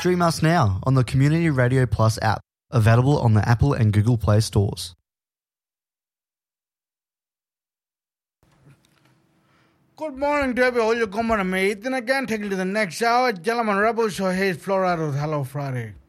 Stream us now on the Community Radio Plus app, available on the Apple and Google Play stores. Good morning to everyone. You're coming to me. Then again, take it to the next hour. Gentlemen, Rebel Show, hey, Florida. Hello, Friday.